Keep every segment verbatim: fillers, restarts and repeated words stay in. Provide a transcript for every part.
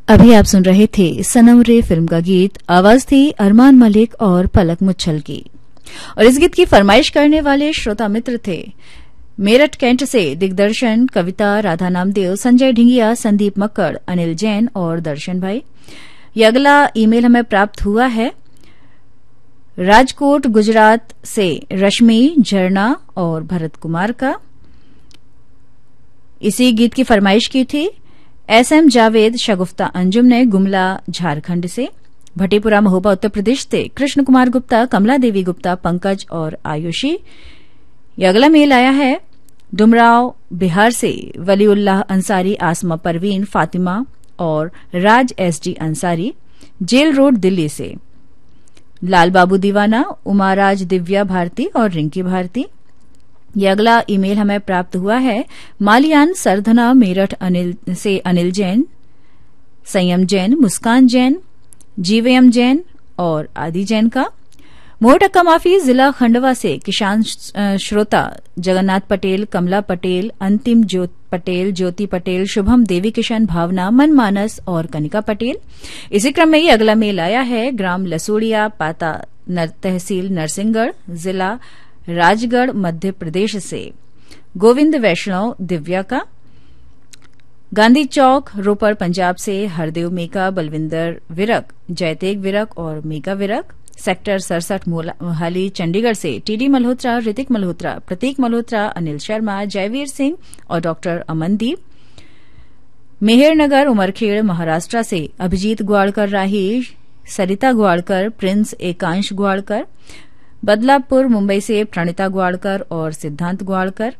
अभी आप सुन रहे थे सनम रे फिल्म का गीत। आवाज थी अरमान मलिक और पलक मुच्छल की। और इस गीत की फरमाइश करने वाले श्रोता मित्र थे मेरठ कैंट से दिग्दर्शन, कविता, राधा नामदेव, संजय ढिंगिया, संदीप मक्कड़, अनिल जैन और दर्शन भाई। ये अगला ईमेल हमें प्राप्त हुआ है राजकोट गुजरात से रश्मि, झरना और भरत कुमार का। इसी गीत की फरमाइश की थी एस एम जावेद शगुफ्ता अंजुम ने गुमला झारखंड से। भटीपुरा महोबा उत्तर प्रदेश से कृष्ण कुमार गुप्ता, कमला देवी गुप्ता, पंकज और आयुषी। यह अगला मेल आया है डुमराव बिहार से वलीउल्लाह अंसारी, आसमा परवीन, फातिमा और राज S D Ansari. Jail road Delhi से लाल बाबू दीवाना, उमाराज, दिव्या भारती और रिंकी भारती। यह अगला ईमेल हमें प्राप्त हुआ है मालियान सरधना मेरठ अनिल से अनिल जैन, संयम जैन, मुस्कान जैन, जीवेएम जैन और आदि जैन का। मोहटक्का माफी जिला खंडवा से किसान श्रोता जगन्नाथ पटेल, कमला पटेल, अंतिम ज्योत पटेल, ज्योति पटेल, शुभम, देवी किशन, भावना, मनमानस और कनिका पटेल। इसी क्रम में ये अगला मेल आया है ग्राम लसूड़िया, पाता, नर, तहसील नरसिंहगढ़, जिला राजगढ़, मध्य प्रदेश से गोविंद वैष्णव दिव्या का। गांधी चौक, रोपड़, पंजाब से हरदेव मेका, बलविंदर विरक, जयतेग विरक और मेगा विरक। सेक्टर सड़सठ मोहाली चंडीगढ़ से टीडी मल्होत्रा, ऋतिक मल्होत्रा, प्रतीक मल्होत्रा, अनिल शर्मा, जयवीर सिंह और डॉक्टर अमनदीप। मेहरनगर उमरखेड़ महाराष्ट्र से अभिजीत ग्वाड़कर राही, सरिता ग्वाड़कर, प्रिंस एकांश ग्वाड़कर। बदलापुर मुंबई से प्रणिता ग्वाड़कर और सिद्धांत ग्वाड़कर।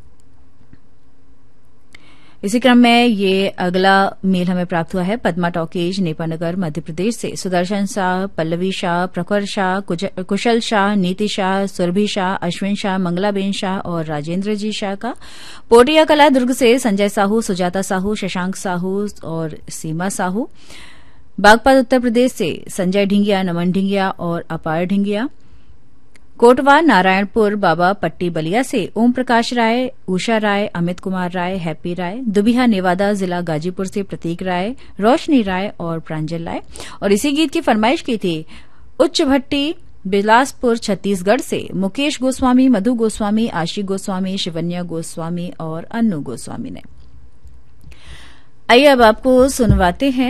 इसी क्रम में ये अगला मेल हमें प्राप्त हुआ है पद्मा टॉकीज, नेपानगर, मध्य प्रदेश से सुदर्शन शाह, पल्लवी शाह, प्रखर शाह, कुशल शाह, नीति शाह, सुरभि शाह, अश्विन शाह, मंगलाबेन शाह और राजेंद्र जी शाह का। पोटिया कला दुर्ग से संजय साहू, सुजाता साहू, शशांक साहू और सीमा साहू। बागपत उत्तर प्रदेश से संजय ढिंगिया, नमन ढिंगिया और अपार ढिंगिया। कोटवा नारायणपुर बाबा पट्टी बलिया से ओम प्रकाश राय, उषा राय, अमित कुमार राय, हैप्पी राय। दुबिहा नेवादा जिला गाजीपुर से प्रतीक राय, रोशनी राय और प्रांजल राय। और इसी गीत की फरमाइश की थी उच्च भट्टी बिलासपुर छत्तीसगढ़ से मुकेश गोस्वामी, मधु गोस्वामी, आशी गोस्वामी, शिवन्या गोस्वामी और अन्नू गोस्वामी ने। आइए अब आपको सुनवाते हैं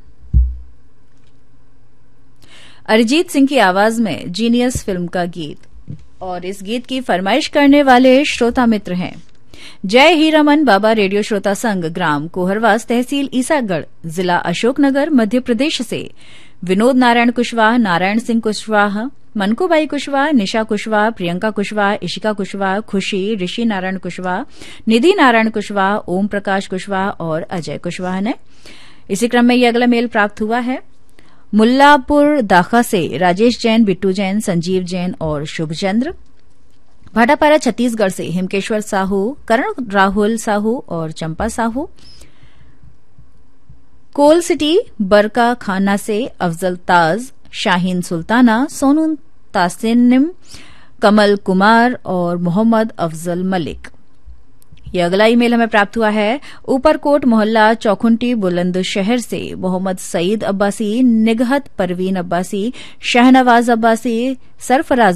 अरिजीत सिंह की आवाज में जीनियस फिल्म का गीत। और इस गीत की फरमाइश करने वाले श्रोता मित्र हैं जय हीरामन बाबा रेडियो श्रोता संघ, ग्राम कोहरवास, तहसील ईसागढ़, जिला अशोकनगर, मध्य प्रदेश से विनोद नारायण कुशवाहा, नारायण सिंह कुशवाहा, मनकूबाई कुशवाहा, निशा कुशवाहा, प्रियंका कुशवाहा, इशिका कुशवाहा, खुशी, ऋषि नारायण कुशवाहा, निधि नारायण कुशवाहा, ओम प्रकाश कुशवाहा और अजय कुशवाहा ने। इसी क्रम में यह अगला मेल प्राप्त हुआ है मुल्लापुर दाखा से राजेश जैन, बिट्टू जैन, संजीव जैन और शुभचंद्र। भाटापारा छत्तीसगढ़ से हिमकेश्वर साहू, करण राहुल साहू और चंपा साहू। कोल सिटी बरका खाना से अफजल ताज, शाहीन सुल्ताना, सोनू तासिनिम, कमल कुमार और मोहम्मद अफजल मलिक। यह अगला ईमेल हमें प्राप्त हुआ है ऊपरकोट मोहल्ला चौखुंटी बुलंदशहर से मोहम्मद सईद अब्बासी, निगहत परवीन अब्बासी, शहनवाज अब्बासी, सरफराज